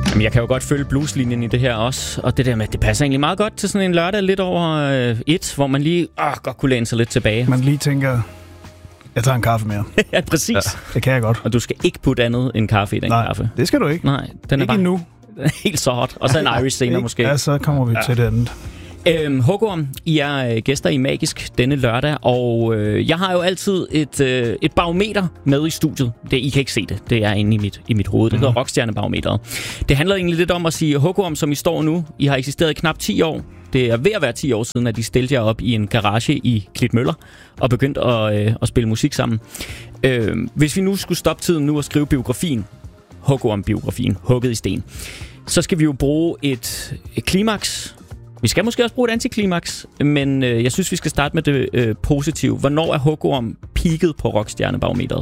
Jamen, jeg kan jo godt følge blueslinjen i det her også, og det der med, det passer egentlig meget godt til sådan en lørdag lidt over et, hvor man lige godt kunne læne sig lidt tilbage. Man lige tænker, jeg tager en kaffe mere. Ja, præcis. Ja. Det kan jeg godt. Og du skal ikke putte andet end kaffe i den kaffe. Nej, det skal du ikke. Nej, den er ikke bare endnu. Helt så hot. Og så en Irish senere måske. Ja, så kommer vi til det andet. Huggorm, I er gæster i Magisk denne lørdag, og jeg har jo altid et barometer med i studiet. I kan ikke se det. Det er inde i mit hoved. Det hedder Rockstjernebarometeret. Det handler egentlig lidt om at sige, Huggorm, som I står nu, I har eksisteret i knap 10 år. Det er ved at være 10 år siden, at I stillede jer op i en garage i Klitmøller og begyndte at spille musik sammen. Hvis vi nu skulle stoppe tiden nu og skrive biografien, Huggorm-biografien, hugget i sten, så skal vi jo bruge et klimaks. Vi skal måske også bruge et antiklimaks, men jeg synes, vi skal starte med det positive. Hvornår er Huggorm peaket på Rockstjernebarometeret?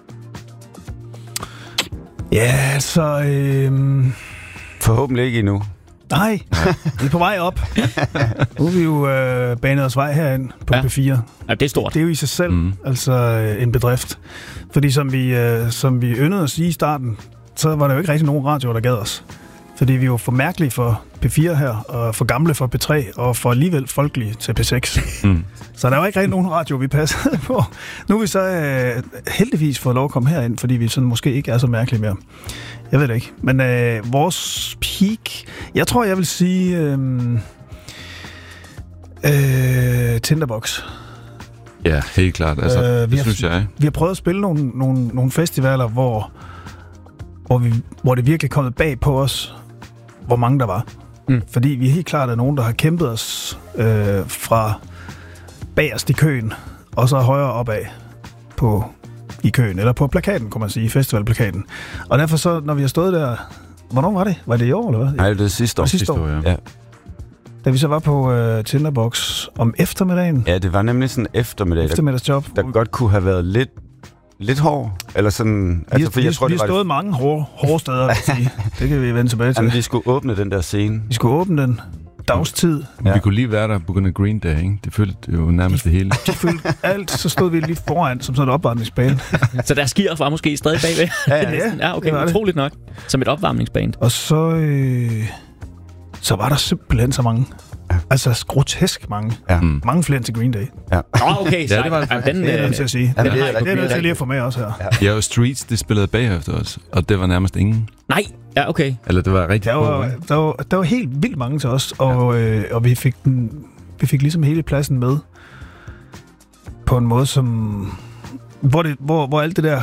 Ja, så... Forhåbentlig ikke endnu. Nej, vi er på vej op. Nu er vi jo banet os vej herind på P4. Ja, det er stort. Det er jo i sig selv en bedrift. Fordi som vi yndede at sige i starten, så var der jo ikke rigtig nogen radioer, der gad os. Fordi vi er jo for mærkelige for P4 her, og for gamle for P3, og for alligevel folkelige til P6. Så der var ikke rigtig nogen radio, vi passede på. Nu er vi så heldigvis fået lov at komme herind, fordi vi sådan måske ikke er så mærkelige mere. Jeg ved det ikke. Men vores peak... Jeg tror, jeg vil sige... Tinderbox. Ja, helt klart. Altså, det synes jeg. Vi har prøvet at spille nogle festivaler, hvor det virkelig er kommet bag på os, hvor mange der var. Fordi vi helt klart er nogen, der har kæmpet os fra bagerst i køen, og så højere opad i køen, eller på plakaten, kunne man sige, festivalplakaten. Og derfor så, når vi har stået der... Hvornår var det? Var det i år, eller hvad? Nej, det er sidste år. Ja. Da vi så var på Tinderbox om eftermiddagen. Ja, det var nemlig sådan en eftermiddagsjob. Der godt kunne have været lidt hård, eller sådan... Vi har stået mange hårde steder, vil jeg sige. Det kan vi vende tilbage til. Jamen, vi skulle åbne den der scene. Vi skulle åbne den dagstid. Ja. Vi kunne lige være der på grund af Green Day, ikke? Det følte jo nærmest det hele. Det følte alt, så stod vi lige foran som sådan et opvarmningsbane. Så der skier var måske stadig bagved? Ja, okay, utroligt nok. Som et opvarmningsbane. Og så var der simpelthen så mange. Altså grotesk mange. Ja. Mange flere end til Green Day. Ja. Okay, så det var det er nødt til at sige. Det er nødt til lige at få med også her. Ja, og Streets, det spillede bagefter os, og det var nærmest ingen. Nej, ja, okay. Eller det var rigtig der var helt vildt mange til os, og vi fik ligesom hele pladsen med på en måde, som hvor alt det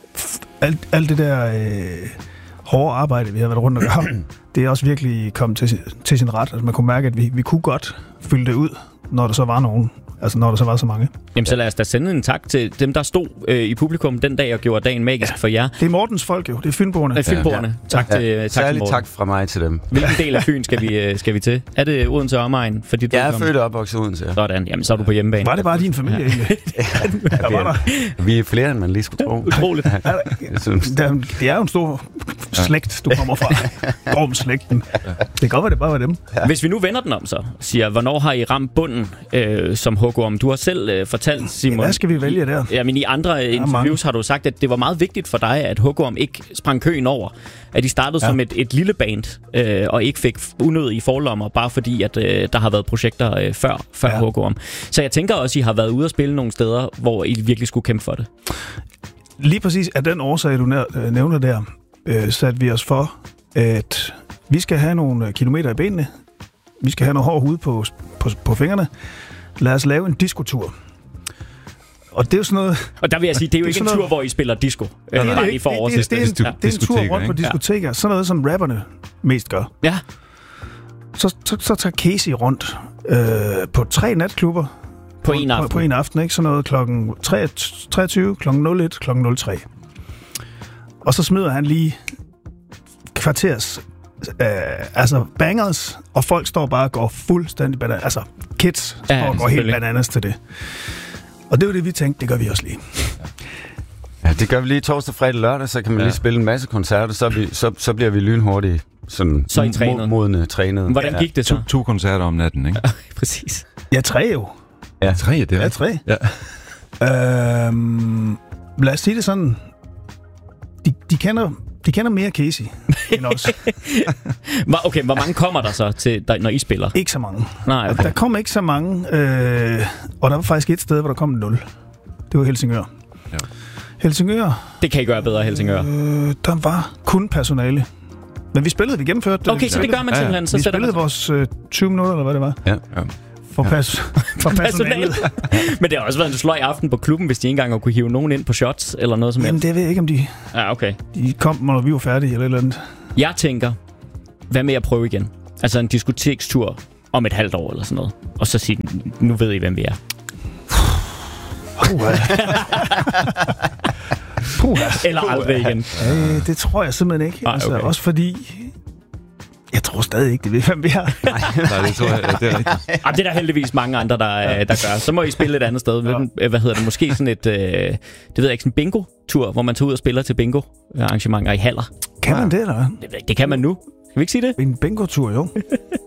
der hårde arbejde, vi har været rundt og gøre, det er også virkelig kommet til sin ret. Altså, man kunne mærke, at vi kunne godt fylde det ud, når der så var nogen. Altså, når der så var så mange. Jamen, så lad os da sende en tak til dem, der stod i publikum den dag og gjorde dagen magisk for jer. Det er Mortens folk jo. Det er Fynboerne. Det er Fynboerne. Tak til Særlig Morten. tak fra mig til dem. Hvilken del af Fyn skal vi til? Er det Odense og omegn? Jeg er født og opvokset Odense. Ja. Sådan. Jamen, så er du på hjemmebane. Var det bare din familie egentlig? Der var der. Vi er flere, end man lige skulle tro. Utroligt. Det er jo en stor slægt, du kommer fra. Gorm-slægten. Det kan godt være, det bare var dem. Hvis vi nu vender den om så, siger, hvornår har I ramt bunden som Huggorm? Du har selv fortalt, Simon... Hvad skal vi vælge der? Ja, men i andre interviews har du sagt, at det var meget vigtigt for dig, at Huggorm ikke sprang køen over. At de startede som et lille band, og ikke fik unødige forlommer, bare fordi, at der har været projekter før Huggorm. Så jeg tænker også, at I har været ude at spille nogle steder, hvor I virkelig skulle kæmpe for det. Lige præcis af den årsag, du nævner der, satte vi os for, at vi skal have nogle kilometer i benene. Vi skal have noget hård hud på fingrene. Lad os lave en diskotur. Og det er jo sådan noget... Og der vil jeg sige, det er jo ikke en tur, hvor I spiller disco. Det er en tur rundt på diskoteker. Sådan noget, som rapperne mest gør. Ja. Så tager Casey rundt på 3 natklubber. På en aften. På en aften, ikke? Sådan noget klokken 23, klokken 01, klokken 03. Og så smider han lige kvarters... bangers, og folk står bare og går fuldstændig bananas. Altså, kids står og går helt bananas til det. Og det var det, vi tænkte, det gør vi også lige. Ja, det gør vi lige torsdag, fredag, lørdag, så kan man lige spille en masse koncerter, så bliver vi lynhurtigt sådan modne, trænet. Hvordan gik det så? 2 koncerter om natten, ikke? Præcis. Ja, 3 jo. Ja, 3, det er. Ja, 3. Ja. Lad os sige det sådan. De kender mere Casey. end os. Okay, hvor mange kommer der så, til, når I spiller? Ikke så mange. Nej, okay. Der kom ikke så mange, og der var faktisk et sted, hvor der kom 0. Det var Helsingør. Ja. Helsingør... Det kan I gøre bedre, Helsingør. Der var kun personale. Men vi spillede, vi gennemførte det. Okay, så det gør man simpelthen. Ja. Så vi spillede vores 20 minutter, eller hvad det var. Ja. For personalet. Men det har også været en sløj aften på klubben, hvis de ikke engang har kunne hive nogen ind på shots, eller noget som helst. Jamen, det ved jeg ikke, om de... Ja, okay. De kom, når vi var færdige, eller et eller andet. Jeg tænker, hvad med at prøve igen? Altså en diskotekstur om et halvt år, eller sådan noget. Og så sige, nu ved I, hvem vi er. Eller aldrig igen. Det tror jeg simpelthen ikke. Altså, okay. Også fordi... Jeg tror stadig ikke, det ved, hvem vi er. Nej, det tror jeg, det er rigtigt. Det er der heldigvis mange andre, der gør. Så må I spille et andet sted. Ja. Hvad hedder det? Måske sådan et, det ved jeg ikke, sådan en bingo-tur, hvor man tager ud og spiller til bingo-arrangementer i haller. Kan man det, eller hvad? Det kan man nu. Kan vi ikke sige det? En bingo-tur, jo.